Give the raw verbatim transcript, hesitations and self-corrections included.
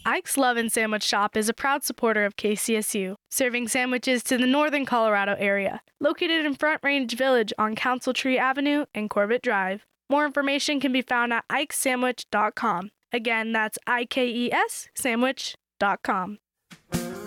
Ike's Love and Sandwich Shop is a proud supporter of K C S U, serving sandwiches to the northern Colorado area. Located in Front Range Village on Council Tree Avenue and Corbett Drive. More information can be found at ikes sandwich dot com. Again, that's I K E S sandwich dot com.